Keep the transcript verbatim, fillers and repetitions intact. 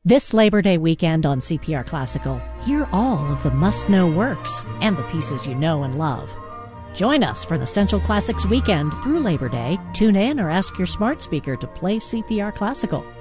This Labor Day weekend on C P R Classical, hear all of the must-know works and the pieces you know and love. Join us for the Essential Classics weekend through Labor Day. Tune in or ask your smart speaker to play C P R Classical.